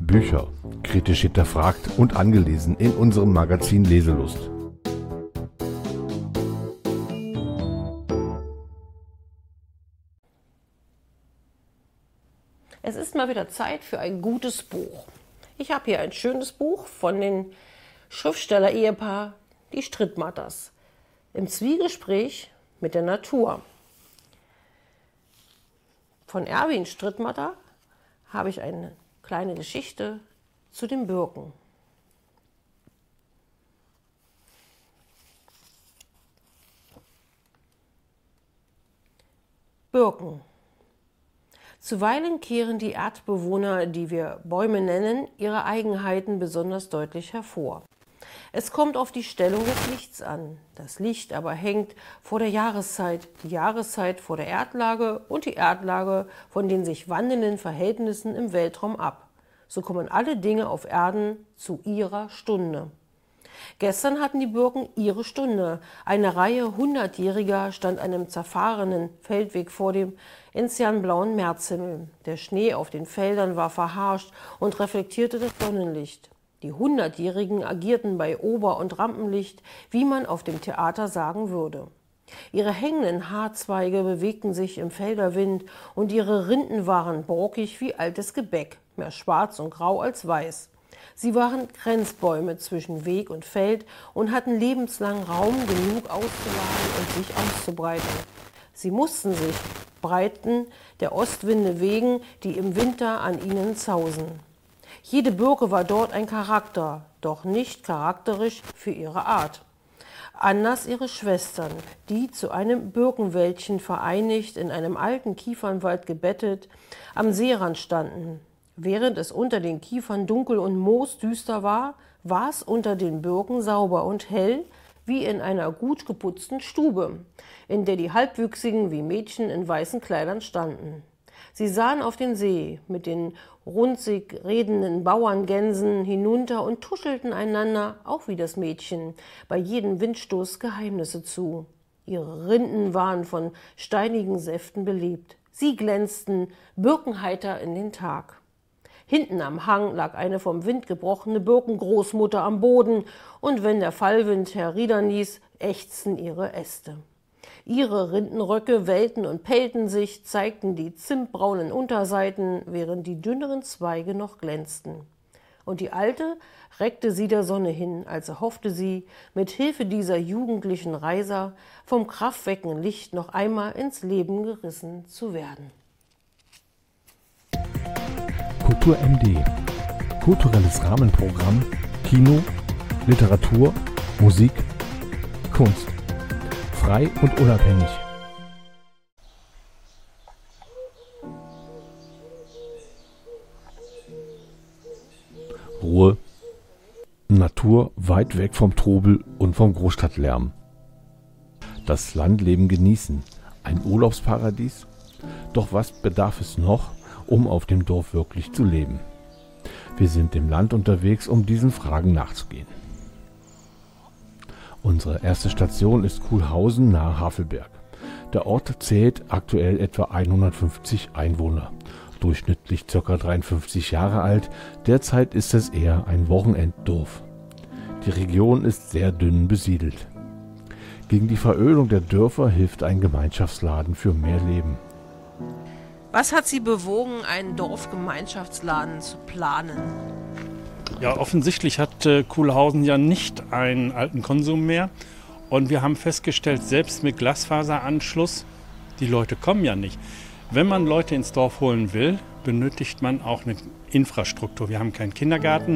Bücher, kritisch hinterfragt und angelesen in unserem Magazin Leselust. Es ist mal wieder Zeit für ein gutes Buch. Ich habe hier ein schönes Buch von den Schriftsteller-Ehepaar Die Strittmatters im Zwiegespräch mit der Natur. Von Erwin Strittmatter habe ich eine kleine Geschichte zu den Birken. Birken. Zuweilen kehren die Erdbewohner, die wir Bäume nennen, ihre Eigenheiten besonders deutlich hervor. Es kommt auf die Stellung des Lichts an. Das Licht aber hängt vor der Jahreszeit, die Jahreszeit vor der Erdlage und die Erdlage von den sich wandelnden Verhältnissen im Weltraum ab. So kommen alle Dinge auf Erden zu ihrer Stunde. Gestern hatten die Birken ihre Stunde. Eine Reihe 100-Jähriger stand einem zerfahrenen Feldweg vor dem enzianblauen Märzhimmel. Der Schnee auf den Feldern war verharscht und reflektierte das Sonnenlicht. Die 100-Jährigen agierten bei Ober- und Rampenlicht, wie man auf dem Theater sagen würde. Ihre hängenden Haarzweige bewegten sich im Felderwind und ihre Rinden waren brockig wie altes Gebäck, mehr schwarz und grau als weiß. Sie waren Grenzbäume zwischen Weg und Feld und hatten lebenslang Raum genug auszuladen und sich auszubreiten. Sie mussten sich breiten der Ostwinde wegen, die im Winter an ihnen zausen. Jede Birke war dort ein Charakter, doch nicht charakterisch für ihre Art. Anders ihre Schwestern, die zu einem Birkenwäldchen vereinigt, in einem alten Kiefernwald gebettet, am Seerand standen. Während es unter den Kiefern dunkel und moosdüster war, war es unter den Birken sauber und hell, wie in einer gut geputzten Stube, in der die Halbwüchsigen wie Mädchen in weißen Kleidern standen. Sie sahen auf den See mit den runzig redenden Bauerngänsen hinunter und tuschelten einander, auch wie das Mädchen, bei jedem Windstoß Geheimnisse zu. Ihre Rinden waren von steinigen Säften belebt. Sie glänzten birkenheiter in den Tag. Hinten am Hang lag eine vom Wind gebrochene Birkengroßmutter am Boden, und wenn der Fallwind herriedern ließ, ächzten ihre Äste. Ihre Rindenröcke wellten und pellten sich, zeigten die zimtbraunen Unterseiten, während die dünneren Zweige noch glänzten. Und die Alte reckte sie der Sonne hin, als erhoffte sie, mit Hilfe dieser jugendlichen Reiser vom kraftweckenden Licht noch einmal ins Leben gerissen zu werden. Kultur MD. Kulturelles Rahmenprogramm, Kino, Literatur, Musik, Kunst. Frei und unabhängig. Ruhe. Natur weit weg vom Trubel und vom Großstadtlärm. Das Landleben genießen. Ein Urlaubsparadies? Doch was bedarf es noch, um auf dem Dorf wirklich zu leben? Wir sind im Land unterwegs, um diesen Fragen nachzugehen. Unsere erste Station ist Kuhlhausen nahe Havelberg. Der Ort zählt aktuell etwa 150 Einwohner, durchschnittlich ca. 53 Jahre alt. Derzeit ist es eher ein Wochenenddorf. Die Region ist sehr dünn besiedelt. Gegen die Verödung der Dörfer hilft ein Gemeinschaftsladen für mehr Leben. Was hat Sie bewogen, einen Dorfgemeinschaftsladen zu planen? Ja, offensichtlich hat Kuhlhausen ja nicht einen alten Konsum mehr. Und wir haben festgestellt, selbst mit Glasfaseranschluss, die Leute kommen ja nicht. Wenn man Leute ins Dorf holen will, benötigt man auch eine Infrastruktur. Wir haben keinen Kindergarten